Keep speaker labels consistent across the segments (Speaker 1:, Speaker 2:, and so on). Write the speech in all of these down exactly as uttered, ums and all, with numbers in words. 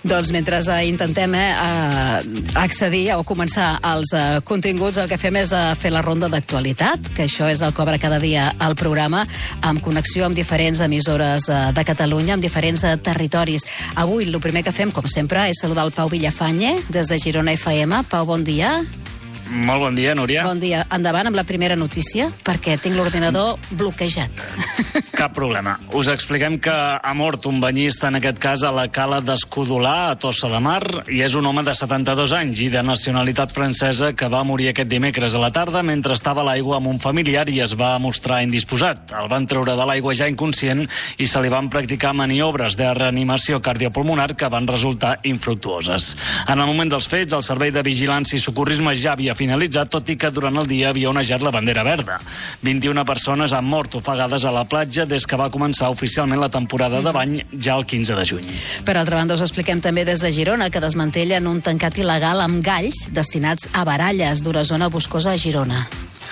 Speaker 1: Doncs mentre eh, intentem eh, accedir o començar els eh, continguts, el que fem és eh, fer la ronda d'actualitat, que això és el que obre cada dia al programa, amb connexió amb diferents emissores eh, de Catalunya, amb diferents eh, territoris. Avui el primer que fem, com sempre, és saludar el Pau Villafañe, des de Girona F M. Pau, bon dia.
Speaker 2: Molt bon dia, Núria.
Speaker 1: Bon dia. Endavant amb la primera notícia, perquè tinc l'ordinador bloquejat.
Speaker 2: Cap problema. Us expliquem que ha mort un banyista, en aquest cas a la cala d'Escudolà, a Tossa de Mar, i és un home de setanta-dos anys i de nacionalitat francesa que va morir aquest dimecres a la tarda mentre estava a l'aigua amb un familiar i es va mostrar indisposat. El van treure de l'aigua ja inconscient i se li van practicar maniobres de reanimació cardiopulmonar que van resultar infructuoses. En el moment dels fets, el Servei de Vigilància i Socorrisme ja havia finalitzat, tot i que durant el dia havia onejat la bandera verda. vint-i-una persones han mort ofegades a la platja des que va començar oficialment la temporada de bany ja el quinze de juny.
Speaker 1: Per altra banda, us expliquem també des de Girona que desmantellen un tancat il·legal amb galls destinats a baralles d'una zona boscosa a Girona.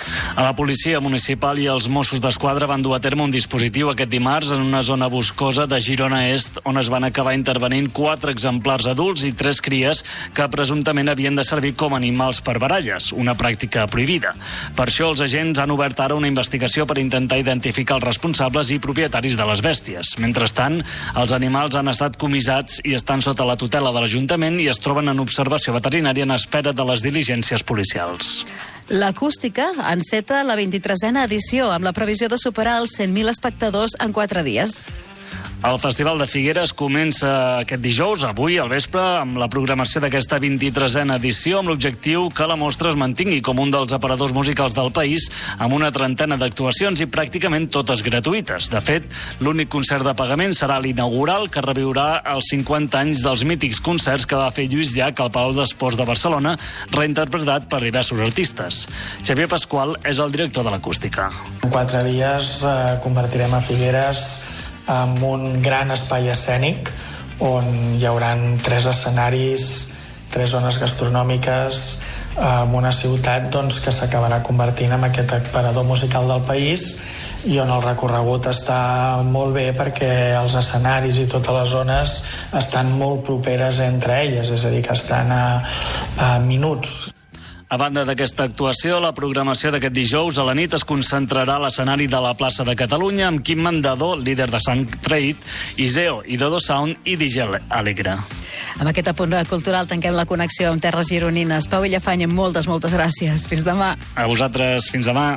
Speaker 2: A la policia municipal i els Mossos d'Esquadra van dur a terme un dispositiu aquest dimarts en una zona boscosa de Girona Est, on es van acabar intervenint quatre exemplars adults i tres cries que presumptament havien de servir com a animals per baralles, una pràctica prohibida. Per això els agents han obert ara una investigació per intentar identificar els responsables i propietaris de les bèsties. Mentrestant, els animals han estat comissats i estan sota la tutela de l'Ajuntament i es troben en observació veterinària en espera de les diligències policials.
Speaker 1: L'Acústica enceta la vint-i-tresena edició amb la previsió de superar els cent mil espectadors en quatre dies.
Speaker 2: El Festival de Figueres comença aquest dijous, avui, al vespre, amb la programació d'aquesta vint-i-tresena edició, amb l'objectiu que la mostra es mantingui com un dels aparadors musicals del país, amb una trentena d'actuacions i pràcticament totes gratuïtes. De fet, l'únic concert de pagament serà l'inaugural, que reviurà els cinquanta anys dels mítics concerts que va fer Lluís Llach al Palau d'Esports de Barcelona, reinterpretat per diversos artistes. Xavier Pasqual és el director de l'Acústica.
Speaker 3: En quatre dies eh, convertirem a Figueres amb un gran espai escènic on hi haurà tres escenaris, tres zones gastronòmiques, amb una ciutat doncs, que s'acabarà convertint en aquest aparador musical del país i on el recorregut està molt bé perquè els escenaris i totes les zones estan molt properes entre elles, és a dir, que estan a, a minuts.
Speaker 2: A banda d'aquesta actuació, la programació d'aquest dijous a la nit es concentrarà a l'escenari de la plaça de Catalunya amb Quim Mandador, líder de Sant Trade, Iseo i Dodo Sound i D J Alegre.
Speaker 1: Amb aquest apunt cultural tanquem la connexió amb terres gironines. Pau Villafañe, moltes, moltes gràcies. Fins demà.
Speaker 2: A vosaltres, fins demà.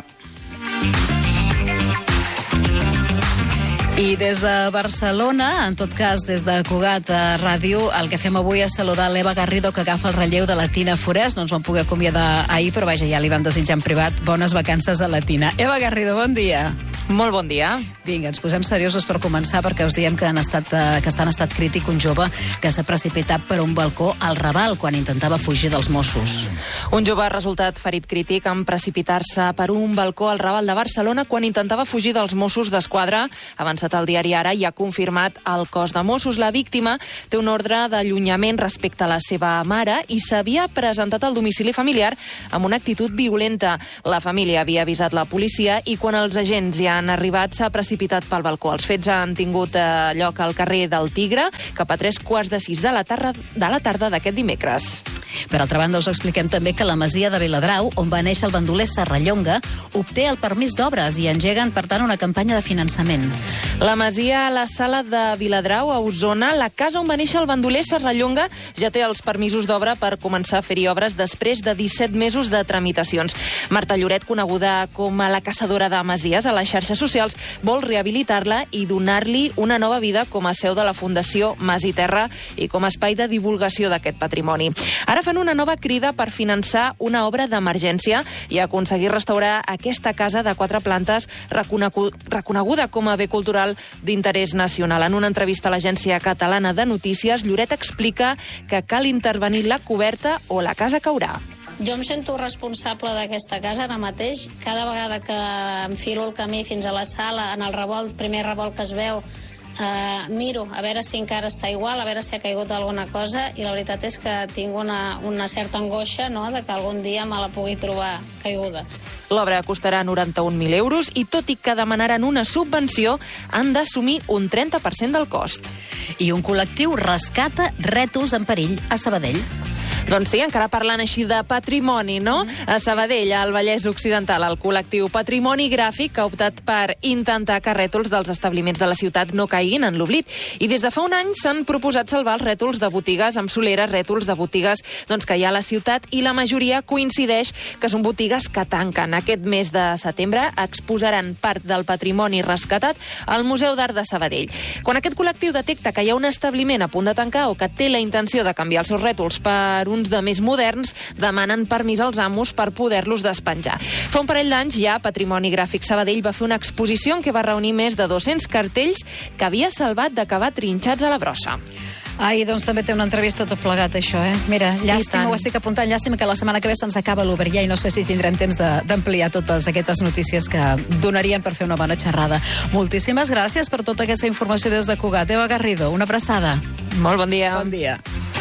Speaker 1: I des de Barcelona, en tot cas des de Cugat a Ràdio, el que fem avui és saludar l'Eva Garrido, que agafa el relleu de la Tina Forès. No ens vam poder acomiadar ahir, però vaja, ja li vam desitjar en privat bones vacances a la Tina. Eva Garrido, bon dia.
Speaker 4: Molt bon dia.
Speaker 1: Vinga, ens posem seriosos per començar, perquè us diem que, han estat, que està en estat crític un jove que s'ha precipitat per un balcó al Raval quan intentava fugir dels Mossos.
Speaker 4: Un jove ha resultat ferit crític en precipitar-se per un balcó al Raval de Barcelona quan intentava fugir dels Mossos d'Esquadra. Ha avançat el diari Ara i ha confirmat el cos de Mossos. La víctima té un ordre d'allunyament respecte a la seva mare i s'havia presentat al domicili familiar amb una actitud violenta. La família havia avisat la policia i quan els agents hi han arribat s'ha precipitat pel balcó. Els fets han tingut eh, lloc al carrer del Tigre cap a tres quarts de sis de la tarda de la tarda d'aquest dimecres.
Speaker 1: Per altra banda, us expliquem també que la masia de Viladrau, on va néixer el bandoler Serrallonga, obté el permís d'obres i engeguen, per tant, una campanya de finançament.
Speaker 4: La masia a la Sala de Viladrau, a Osona, la casa on va néixer el bandoler Serrallonga, ja té els permisos d'obra per començar a fer-hi obres després de disset mesos de tramitacions. Marta Lloret, coneguda com a la caçadora de masies a les xarxes socials, vol rehabilitar-la i donar-li una nova vida com a seu de la Fundació Mas i Terra i com a espai de divulgació d'aquest patrimoni. Ara fan una nova crida per finançar una obra d'emergència i aconseguir restaurar aquesta casa de quatre plantes reconeguda com a bé cultural d'interès nacional. En una entrevista a l'Agència Catalana de Notícies, Lloret explica que cal intervenir la coberta o la casa caurà.
Speaker 5: Jo em sento responsable d'aquesta casa ara mateix. Cada vegada que enfilo el camí fins a la sala, en el revolt, primer revolt que es veu, Uh, miro a veure si encara està igual, a veure si ha caigut alguna cosa, i la veritat és que tinc una, una certa angoixa, no?, de que algun dia me la pugui trobar caiguda.
Speaker 4: L'obra costarà noranta-un mil euros i, tot i que demanaran una subvenció, han d'assumir un trenta per cent del cost.
Speaker 1: I un col·lectiu rescata rètols en perill a Sabadell.
Speaker 4: Doncs sí, encara parlant així de patrimoni, no? A Sabadell, al Vallès Occidental, el col·lectiu Patrimoni Gràfic ha optat per intentar que rètols dels establiments de la ciutat no caiguin en l'oblit. I des de fa un any s'han proposat salvar els rètols de botigues amb soleres, rètols de botigues doncs, que hi ha a la ciutat, i la majoria coincideix que són botigues que tanquen. Aquest mes de setembre exposaran part del patrimoni rescatat al Museu d'Art de Sabadell. Quan aquest col·lectiu detecta que hi ha un establiment a punt de tancar o que té la intenció de canviar els seus rètols per uns de més moderns, demanen permís als amos per poder-los despenjar. Fa un parell d'anys ja Patrimoni Gràfic Sabadell va fer una exposició en què va reunir més de dos-cents cartells que havia salvat d'acabar trinxats a la brossa.
Speaker 1: Ai, doncs també té una entrevista tot plegat, això, eh? Mira, llàstima, ho estic apuntant, llàstima que la setmana que ve se'ns acaba l'Uber ja i no sé si tindrem temps d'ampliar totes aquestes notícies que donarien per fer una bona xerrada. Moltíssimes gràcies per tota aquesta informació des de Cugat. Eva Garrido, una abraçada.
Speaker 4: Molt bon dia.
Speaker 1: Bon dia.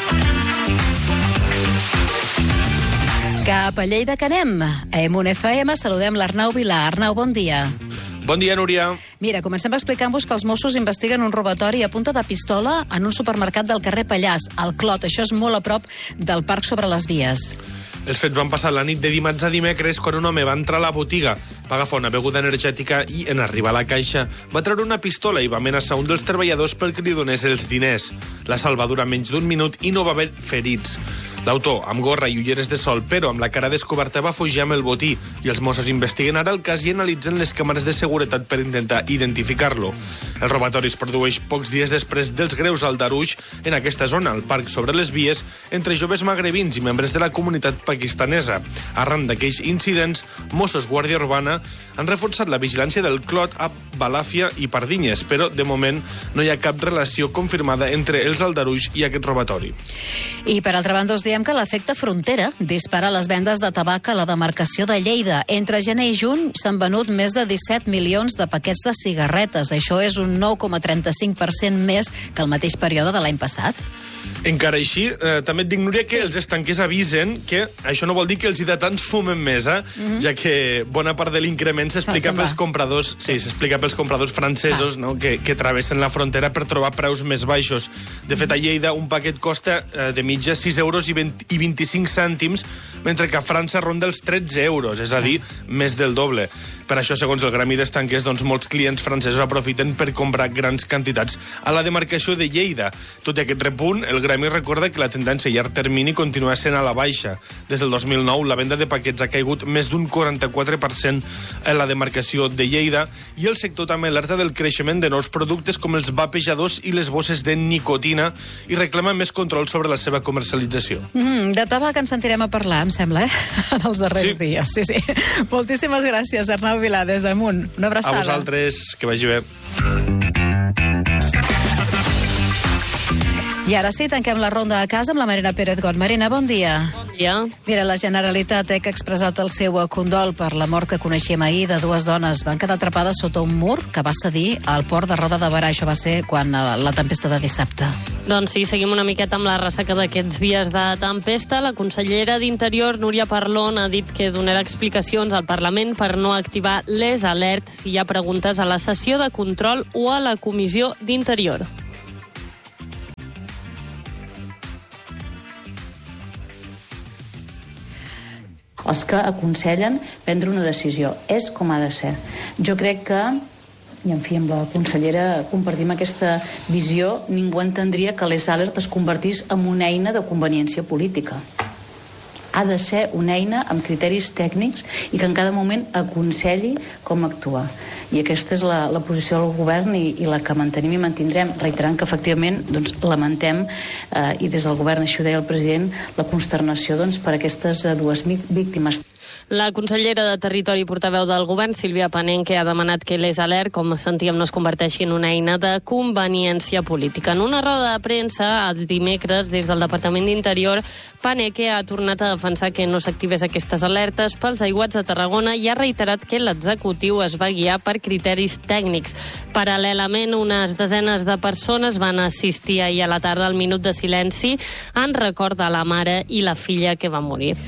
Speaker 1: Cap a Lleida que anem. A Emun F M saludem l'Arnau Vilà. Arnau, bon dia.
Speaker 6: Bon dia, Núria.
Speaker 1: Mira, comencem explicant-vos que els Mossos investiguen un robatori a punta de pistola en un supermercat del carrer Pallars, al Clot. Això és molt a prop del Parc sobre les Vies.
Speaker 6: Els fets van passar la nit de dimarts a dimecres quan un home va entrar a la botiga, va agafar una beguda energètica i, en arribar a la caixa, va treure una pistola i va amenaçar un dels treballadors perquè li donés els diners. La salva dura menys d'un minut i no va haver ferits. L'autor, amb gorra i ulleres de sol, però amb la cara descoberta, va fugir amb el botí i els Mossos investiguen ara el cas i analitzen les càmeres de seguretat per intentar identificar-lo. El robatori es produeix pocs dies després dels greus aldarulls en aquesta zona, al Parc sobre les Vies, entre joves magrebins i membres de la comunitat pakistanesa. Arran d'aquells incidents, Mossos Guàrdia Urbana han reforçat la vigilància del Clot a Balàfia i Pardinyes, però de moment no hi ha cap relació confirmada entre els aldarulls i aquest robatori.
Speaker 1: I per altra banda us diem que l'efecte frontera dispara les vendes de tabac a la demarcació de Lleida. Entre gener i juny s'han venut més de disset milions de paquets de cigarretes. Això és un nou coma trenta-cinc per cent més que el mateix període de l'any passat.
Speaker 6: Encara així, eh, també et dic, Núria, que sí. Els estanquers avisen que això no vol dir que els hidratants fumen més, eh? Mm-hmm. Ja que bona part de l'increment s'explica pels compradors, sí, s'explica pels compradors francesos, no? que, que travessen la frontera per trobar preus més baixos. De fet, a Lleida un paquet costa eh, de mitja sis euros i, vint, i vint-i-cinc cèntims, mentre que a França ronda els tretze euros, és a dir, més del doble. Per això, segons el Gremi d'Estanquers, doncs, molts clients francesos aprofiten per comprar grans quantitats a la demarcació de Lleida. Tot i aquest repunt, el Gremi recorda que la tendència a llarg termini continua sent a la baixa. Des del dos mil nou, la venda de paquets ha caigut més d'un quaranta-quatre per cent a la demarcació de Lleida i el sector també alerta del creixement de nous productes com els vapejadors i les bosses de nicotina i reclama més control sobre la seva comercialització.
Speaker 1: Mm, de tabac en sentirem a parlar, em sembla, eh? En els darrers
Speaker 6: sí.
Speaker 1: dies. Sí, sí. Moltíssimes gràcies, Arnau Vilà, des d'Amunt. Una abraçada.
Speaker 6: A vosaltres, que vagi bé.
Speaker 1: I ara sí, tanquem la ronda a casa amb la Marina Pérez Got. Marina, bon dia.
Speaker 7: Bon dia.
Speaker 1: Mira, la Generalitat eh, que ha expressat el seu condol per la mort que coneixíem ahir de dues dones. Van quedar atrapades sota un mur que va cedir al port de Roda de Berà. Això va ser quan eh, la tempesta de dissabte.
Speaker 7: Doncs sí, seguim una miqueta amb la ressaca d'aquests dies de tempesta. La consellera d'Interior, Núria Parlon, ha dit que donarà explicacions al Parlament per no activar les alerts si hi ha preguntes a la sessió de control o a la Comissió d'Interior.
Speaker 8: Els que aconsellen prendre una decisió. És com ha de ser. Jo crec que, i en fi, amb la consellera compartim aquesta visió, ningú entendria que les alertes es convertís en una eina de conveniència política. Ha de ser una eina amb criteris tècnics i que en cada moment aconselli com actuar. I aquesta és la, la posició del govern i, i la que mantenim i mantindrem, reiterant que efectivament doncs, lamentem, eh, i des del govern, això ho deia el president, la consternació doncs, per aquestes eh, dues víctimes.
Speaker 7: La consellera de Territori i portaveu del govern, Sílvia Panenque, ha demanat que les alert, com sentíem, no es converteixi en una eina de conveniència política. En una roda de premsa, el dimecres, des del Departament d'Interior, Panenque ha tornat a defensar que no s'activés aquestes alertes pels aiguats de Tarragona i ha reiterat que l'executiu es va guiar per criteris tècnics. Paral·lelament, unes desenes de persones van assistir ahir a la tarda al minut de silenci en record de la mare i la filla que va morir.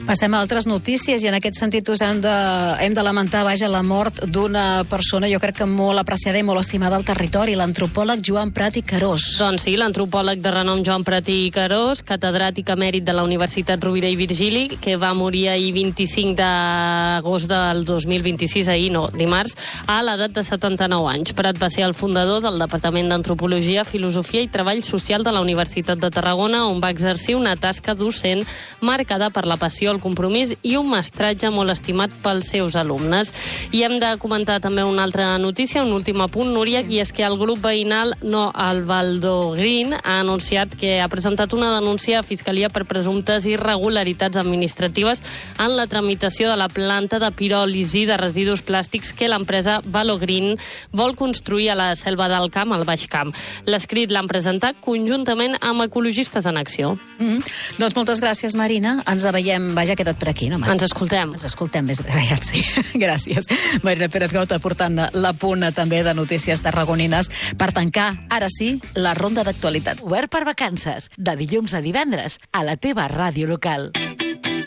Speaker 1: Passem a altres notícies i en aquest sentit us hem de, hem de lamentar vaja, la mort d'una persona, jo crec que molt apreciada i molt estimada al territori, l'antropòleg Joan Prat i Querós.
Speaker 7: Doncs sí, l'antropòleg de renom Joan Prat i Querós, catedràtic emèrit de la Universitat Rovira i Virgili, que va morir ahir vint-i-cinc d'agost del dos mil vint-i-sis, ahir no, dimarts, a l'edat de setanta-nou anys. Prat va ser el fundador del Departament d'Antropologia, Filosofia i Treball Social de la Universitat de Tarragona, on va exercir una tasca docent marcada per la passió, el compromís i un mestratge molt estimat pels seus alumnes. I hem de comentar també una altra notícia, un últim apunt, Núria, i és que el grup veïnal No al Valdo Green ha anunciat que ha presentat una denúncia a Fiscalia per presumptes irregularitats administratives en la tramitació de la planta de piròlisi de residus plàstics que l'empresa Valogreen vol construir a la Selva del Camp, al Baix Camp. L'escrit l'han presentat conjuntament amb Ecologistes en Acció.
Speaker 1: Mm-hmm. Doncs moltes gràcies, Marina. Ens veiem, vaja, ha quedat per aquí, no?
Speaker 7: Ens escoltem.
Speaker 1: Ens escoltem més aviat, sí. Gràcies. Marina Pérez-Gauta aportant la punt també de notícies tarragonines per tancar, ara sí, la ronda d'actualitat.
Speaker 9: Obert per vacances, de dilluns a divendres, a la teva ràdio local.